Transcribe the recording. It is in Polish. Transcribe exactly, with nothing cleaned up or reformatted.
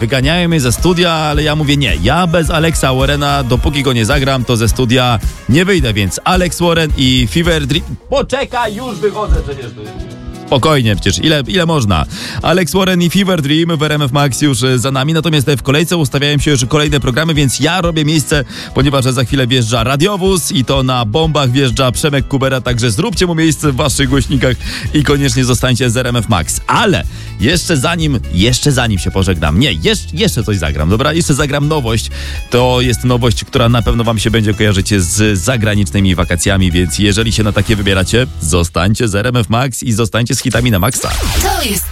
wyganiają mnie ze studia, ale ja mówię nie, ja bez Alexa Warrena, dopóki go nie zagram, to ze studia nie wyjdę, więc Alex Warren i Fever Dream... Poczekaj, już wychodzę przecież. Spokojnie, przecież ile, ile można. Alex Warren i Fever Dream w R M F Max już za nami, natomiast w kolejce ustawiają się już kolejne programy, więc ja robię miejsce, ponieważ za chwilę wjeżdża radiowóz i to na bombach wjeżdża Przemek Kubera, także zróbcie mu miejsce w waszych głośnikach i koniecznie zostańcie z R M F Max. Ale jeszcze zanim, jeszcze zanim się pożegnam, nie, jeszcze, jeszcze coś zagram, dobra? Jeszcze zagram nowość. To jest nowość, która na pewno wam się będzie kojarzyć z zagranicznymi wakacjami, więc jeżeli się na takie wybieracie, zostańcie z R M F Max i zostańcie z hitami na maksa. To jest